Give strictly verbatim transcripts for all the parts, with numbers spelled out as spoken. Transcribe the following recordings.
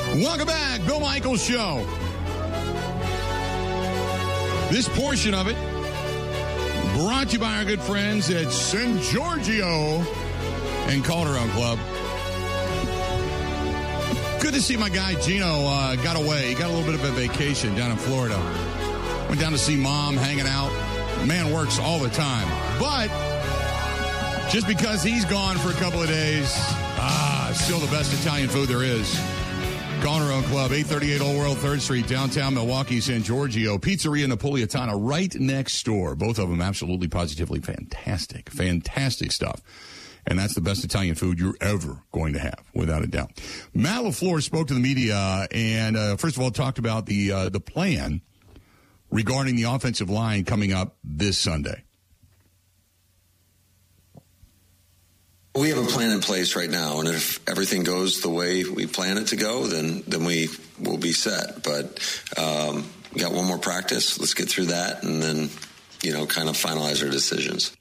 Welcome back, Bill Michaels Show. This portion of it brought to you by our good friends at San Giorgio and Calderon Club. Good to see my guy Gino uh, got away. He got a little bit of a vacation down in Florida. Went down to see Mom, hanging out. Man works all the time. But just because he's gone for a couple of days, ah, still the best Italian food there is. Calderon Club, eight thirty-eight Old World, third Street, downtown Milwaukee, San Giorgio. Pizzeria Napolitana right next door. Both of them absolutely, positively fantastic. Fantastic stuff. And that's the best Italian food you're ever going to have, without a doubt. Matt LaFleur spoke to the media and, uh, first of all, talked about the uh, the plan regarding the offensive line coming up this Sunday. We have a plan in place right now, and if everything goes the way we plan it to go, then then we will be set. But um, we got one more practice. Let's get through that, and then, you know, kind of finalize our decisions.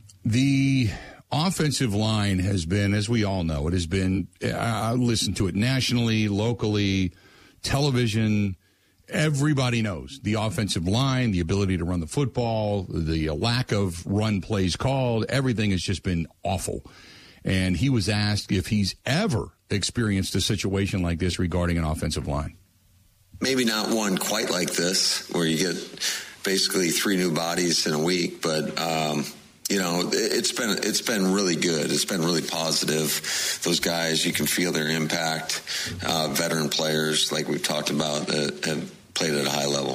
The offensive line has been, as we all know, it has been, I listen to it nationally, locally, television. Everybody knows the offensive line, the ability to run the football, the lack of run plays called, everything has just been awful. And he was asked if he's ever experienced a situation like this regarding an offensive line. Maybe not one quite like this, where you get basically three new bodies in a week, but um, you know, it's been it's been really good. It's been really positive. Those guys, you can feel their impact. Uh, veteran players, like we've talked about, uh, have played at a high level.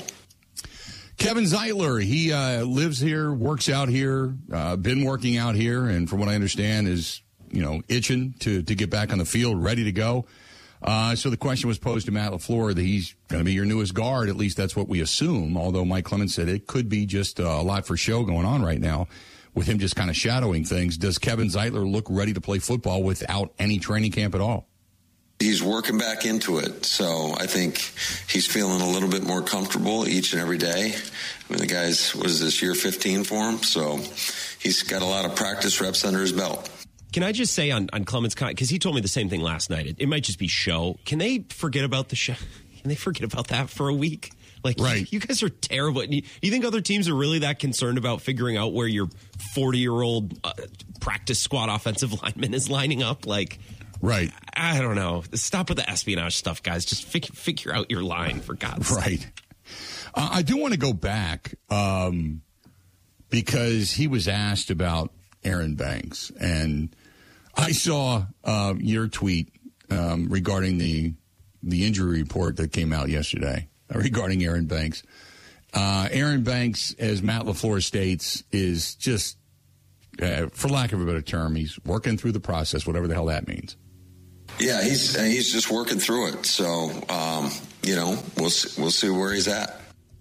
Kevin Zeitler, he uh, lives here, works out here, uh, been working out here, and from what I understand is, you know, itching to, to get back on the field, ready to go. Uh, so the question was posed to Matt LaFleur that he's going to be your newest guard. At least that's what we assume, although Mike Clemens said it could be just uh, a lot for show going on right now with him just kind of shadowing things. Does Kevin Zeitler look ready to play football without any training camp at all? He's working back into it, so I think he's feeling a little bit more comfortable each and every day. I mean, the guy's, what is this, year fifteen for him? So he's got a lot of practice reps under his belt. Can I just say on, on Clemens, because he told me the same thing last night, it, it might just be show. Can they forget about the show? Can they forget about that for a week? Like, right. you, you guys are terrible. Do you, you think other teams are really that concerned about figuring out where your forty-year-old uh, practice squad offensive lineman is lining up? Like, right. I don't know. Stop with the espionage stuff, guys. Just fig- figure out your line, for God's sake. Right. Uh, I do want to go back um, because he was asked about Aaron Banks, and I saw uh, your tweet um, regarding the the injury report that came out yesterday uh, regarding Aaron Banks. Uh, Aaron Banks, as Matt LaFleur states, is just, uh, for lack of a better term, he's working through the process, whatever the hell that means. Yeah, he's he's just working through it. So, um, you know, we'll see, we'll see where he's at.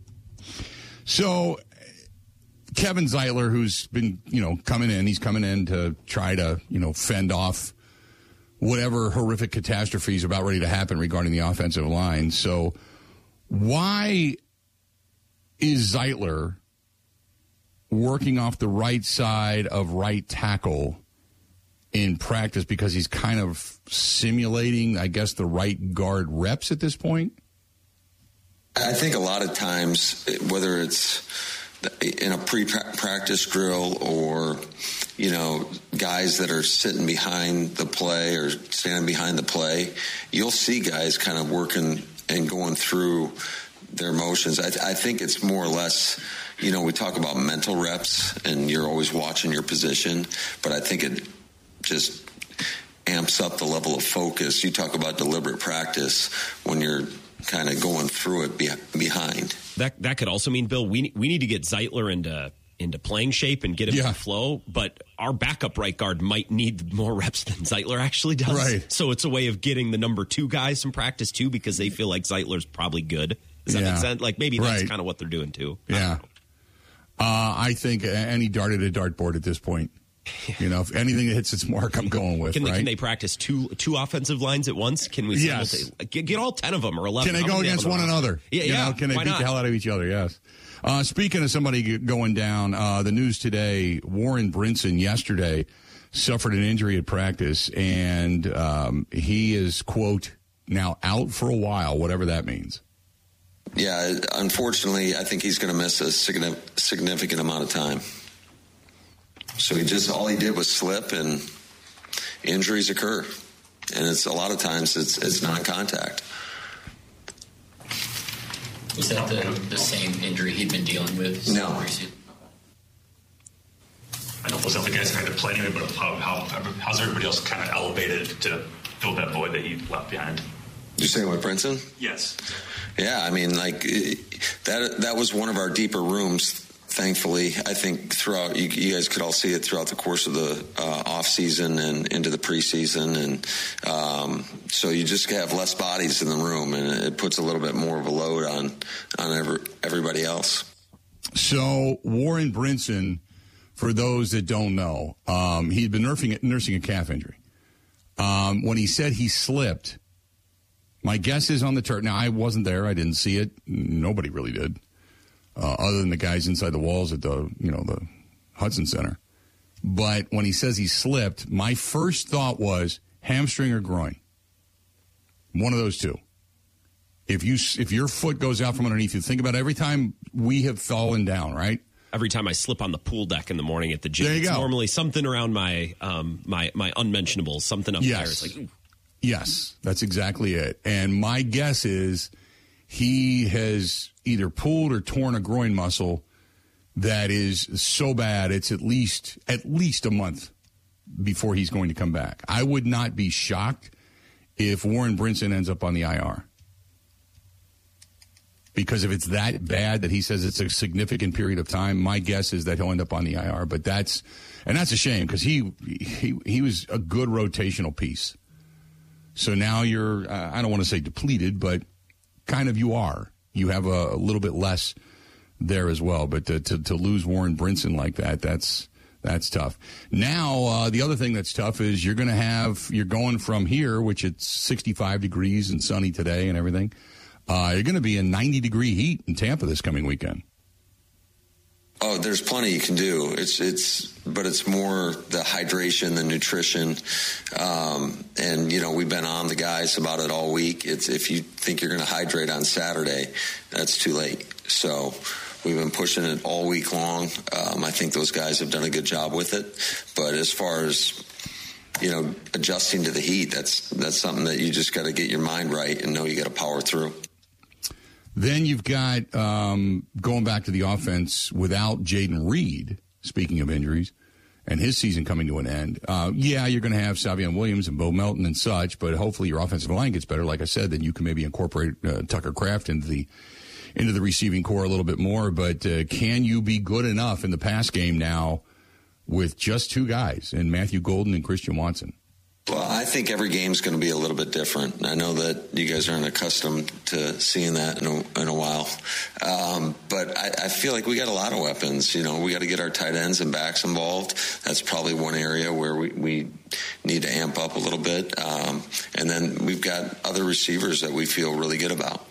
So, Kevin Zeitler, who's been, you know, coming in, he's coming in to try to, you know, fend off whatever horrific catastrophe is about ready to happen regarding the offensive line. So, why is Zeitler working off the right side of right tackle in practice? Because he's kind of simulating, I guess, the right guard reps at this point? I think a lot of times, whether it's in a pre-practice drill or, you know, guys that are sitting behind the play or standing behind the play, you'll see guys kind of working and going through their motions. I, th- I think it's more or less, you know, we talk about mental reps and you're always watching your position, but I think it just amps up the level of focus. You talk about deliberate practice when you're kind of going through it be- behind. That that could also mean, Bill, we we need to get Zeitler into into playing shape and get him yeah. in flow, but our backup right guard might need more reps than Zeitler actually does. Right. So it's a way of getting the number two guys some practice too, because they feel like Zeitler's probably good. Does that yeah. make sense? Like maybe that's right. kind of what they're doing too. Yeah. I, uh, I think any dart at a dartboard at this point. You know, if anything that hits its mark, I'm going with. Can they, right? can they practice two two offensive lines at once? Can we? Yes. Get, get all ten of them or eleven? Can they go against one another? Yeah, you yeah. Know, can they Why beat not? the hell out of each other? Yes. Uh, speaking of somebody going down, uh, the news today: Warren Brinson yesterday suffered an injury at practice, and um, he is quote now out for a while, whatever that means. Yeah, unfortunately, I think he's going to miss a significant amount of time. So he just all he did was slip, and injuries occur, and it's a lot of times it's it's non-contact. Was that the, the same injury he'd been dealing with? No. I know those other guys had to play anyway, but how, how how's everybody else kind of elevated to fill that void that you left behind? You're saying with Brinson? Yes. Yeah, I mean, like that. That was one of our deeper rooms. Thankfully, I think throughout you, you guys could all see it throughout the course of the uh, off season and into the preseason, and um, so you just have less bodies in the room, and it puts a little bit more of a load on on every, everybody else. So Warren Brinson, for those that don't know, um, he'd been nursing nursing a calf injury. Um, when he said he slipped, my guess is on the turf. Now I wasn't there; I didn't see it. Nobody really did. Uh, other than the guys inside the walls at the, you know, the Hudson Center. But when he says he slipped, my first thought was hamstring or groin. One of those two. If you if your foot goes out from underneath you, think about every time we have fallen down, right? Every time I slip on the pool deck in the morning at the gym, there you it's go. normally something around my um, my my unmentionables, something up yes. there. It's like, ooh. Yes, that's exactly it. And my guess is he has either pulled or torn a groin muscle that is so bad it's at least at least a month before he's going to come back. I would not be shocked if Warren Brinson ends up on the I R. Because if it's that bad that he says it's a significant period of time, my guess is that he'll end up on the I R. But that's and that's a shame because he, he he was a good rotational piece. So now you're uh, I don't want to say depleted, but kind of you are. You have a, a little bit less there as well. But to, to, to lose Warren Brinson like that, that's that's tough. Now, uh, the other thing that's tough is you're going to have, you're going from here, which it's sixty-five degrees and sunny today and everything. Uh, you're going to be in ninety degree heat in Tampa this coming weekend. Oh, there's plenty you can do. It's it's, but it's more the hydration, the nutrition, um, and you know we've been on the guys about it all week. It's if you think you're going to hydrate on Saturday, that's too late. So we've been pushing it all week long. Um, I think those guys have done a good job with it. But as far as you know, adjusting to the heat, that's that's something that you just got to get your mind right and know you got to power through. Then you've got, um, going back to the offense, without Jaden Reed, speaking of injuries, and his season coming to an end. Uh, yeah, you're going to have Savion Williams and Bo Melton and such, but hopefully your offensive line gets better. Like I said, then you can maybe incorporate uh, Tucker Kraft into the into the receiving core a little bit more. But uh, can you be good enough in the pass game now with just two guys, in Matthew Golden and Christian Watson? Well, I think every game's going to be a little bit different. I know that you guys aren't accustomed to seeing that in a, in a while. Um, but I, I feel like we got a lot of weapons. You know, we got to get our tight ends and backs involved. That's probably one area where we, we need to amp up a little bit. Um, and then we've got other receivers that we feel really good about.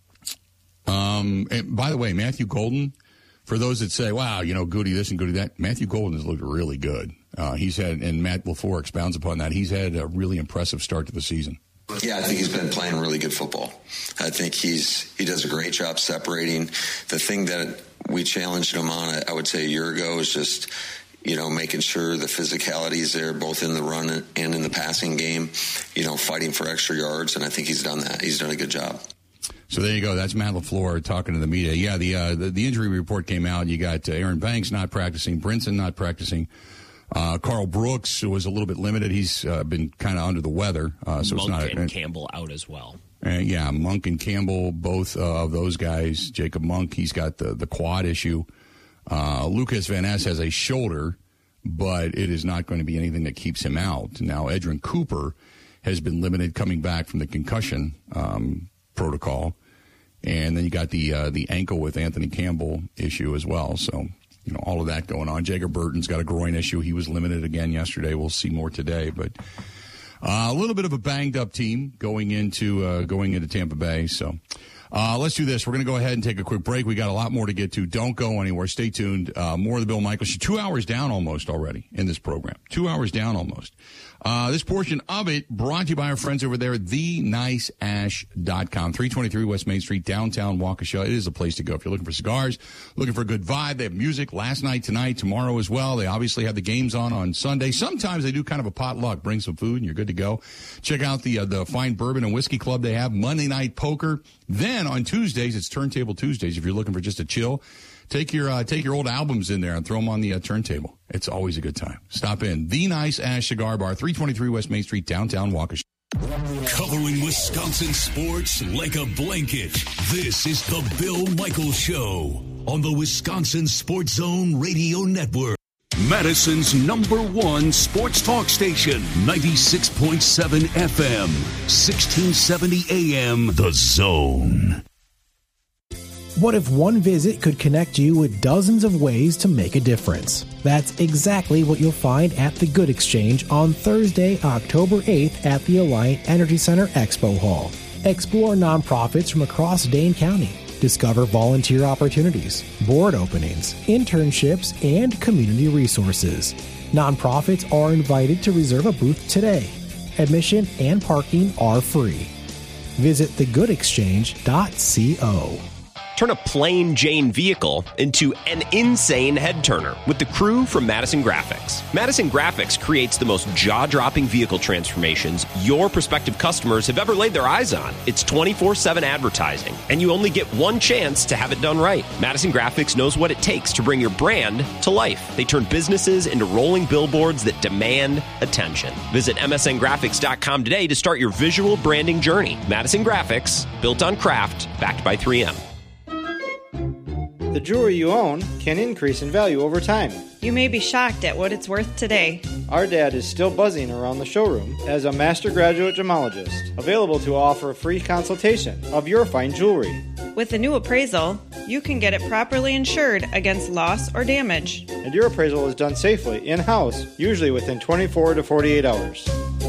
Um, and by the way, Matthew Golden, for those that say, wow, you know, Goody this and Goody that, Matthew Golden has looked really good. Uh, he's had, and Matt LaFleur expounds upon that, he's had a really impressive start to the season. Yeah, I think he's been playing really good football. I think he's he does a great job separating. The thing that we challenged him on, I would say a year ago, is just, you know, making sure the physicality is there both in the run and in the passing game, you know, fighting for extra yards, and I think he's done that. He's done a good job. So there you go. That's Matt LaFleur talking to the media. Yeah, the uh, the, the injury report came out. You got uh, Aaron Banks not practicing, Brinson not practicing. Uh, Carl Brooks was a little bit limited. He's uh, been kind of under the weather. Uh, so Monk it's not and a, Campbell out as well. Uh, yeah, Monk and Campbell, both uh, of those guys. Jacob Monk, he's got the, the quad issue. Uh, Lucas Van Ness has a shoulder, but it is not going to be anything that keeps him out. Now, Edrin Cooper has been limited coming back from the concussion um, protocol. And then you got the uh, the ankle with Anthony Campbell issue as well. So, you know, all of that going on. Jager Burton's got a groin issue. He was limited again yesterday. We'll see more today. But uh, a little bit of a banged up team going into uh, going into Tampa Bay. So Uh, let's do this. We're going to go ahead and take a quick break. We got a lot more to get to. Don't go anywhere. Stay tuned. Uh, more of the Bill Michaels Show. Two hours down almost already in this program. Two hours down almost. Uh, this portion of it brought to you by our friends over there at the nice ash dot com. three twenty-three West Main Street, downtown Waukesha. It is a place to go. If you're looking for cigars, looking for a good vibe, they have music last night, tonight, tomorrow as well. They obviously have the games on on Sunday. Sometimes they do kind of a potluck. Bring some food and you're good to go. Check out the uh, the fine bourbon and whiskey club they have. Monday night poker. Then on Tuesdays, it's Turntable Tuesdays. If you're looking for just a chill, take your uh, take your old albums in there and throw them on the uh, turntable. It's always a good time. Stop in. The Nice Ash Cigar Bar, three twenty-three West Main Street, downtown Waukesha. Covering Wisconsin sports like a blanket. This is the Bill Michaels Show on the Wisconsin Sports Zone Radio Network. Madison's number one sports talk station, ninety-six point seven F M, sixteen seventy A M, The Zone. What if one visit could connect you with dozens of ways to make a difference? That's exactly what you'll find at The Good Exchange on Thursday, October eighth at the Alliant Energy Center Expo Hall. Explore nonprofits from across Dane County. Discover volunteer opportunities, board openings, internships, and community resources. Nonprofits are invited to reserve a booth today. Admission and parking are free. Visit the good exchange dot co. Turn a plain Jane vehicle into an insane head turner with the crew from Madison Graphics. Madison Graphics creates the most jaw-dropping vehicle transformations your prospective customers have ever laid their eyes on. It's twenty-four seven advertising, and you only get one chance to have it done right. Madison Graphics knows what it takes to bring your brand to life. They turn businesses into rolling billboards that demand attention. Visit M S N graphics dot com today to start your visual branding journey. Madison Graphics, built on craft, backed by three M. The jewelry you own can increase in value over time. You may be shocked at what it's worth today. Our dad is still buzzing around the showroom as a master graduate gemologist, available to offer a free consultation of your fine jewelry. With a new appraisal, you can get it properly insured against loss or damage. And your appraisal is done safely, in-house, usually within twenty-four to forty-eight hours.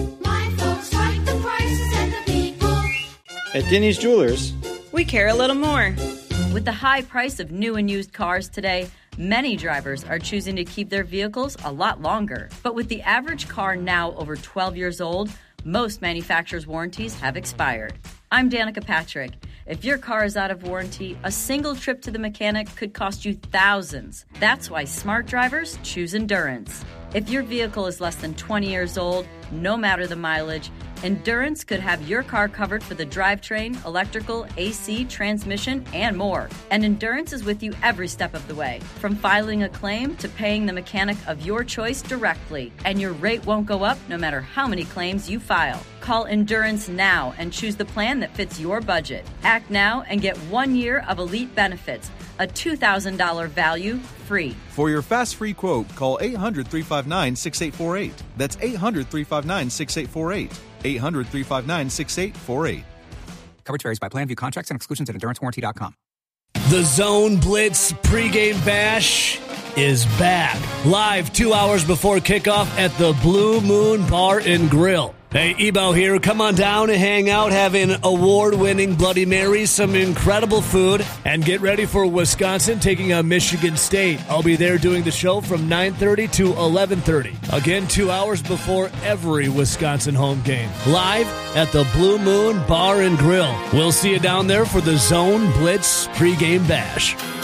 My folks like the prices and the people. At Denny's Jewelers, we care a little more. With the high price of new and used cars today, many drivers are choosing to keep their vehicles a lot longer. But with the average car now over twelve years old, most manufacturers' warranties have expired. I'm Danica Patrick. If your car is out of warranty, a single trip to the mechanic could cost you thousands. That's why smart drivers choose Endurance. If your vehicle is less than twenty years old, no matter the mileage, Endurance could have your car covered for the drivetrain, electrical, A C, transmission, and more. And Endurance is with you every step of the way, from filing a claim to paying the mechanic of your choice directly. And your rate won't go up no matter how many claims you file. Call Endurance now and choose the plan that fits your budget. Act now and get one year of elite benefits, a two thousand dollars value free. For your fast free quote, call eight hundred, three five nine, six eight four eight. That's eight hundred, three five nine, six eight four eight. eight hundred, three five nine, six eight four eight. Coverage varies by plan. View contracts and exclusions at endurance warranty dot com. The Zone Blitz pregame bash is back. Live two hours before kickoff at the Blue Moon Bar and Grill. Hey, Ebo here. Come on down and hang out, have an award-winning Bloody Mary, some incredible food, and get ready for Wisconsin taking on Michigan State. I'll be there doing the show from nine thirty to eleven thirty. Again, two hours before every Wisconsin home game. Live at the Blue Moon Bar and Grill. We'll see you down there for the Zone Blitz pregame bash.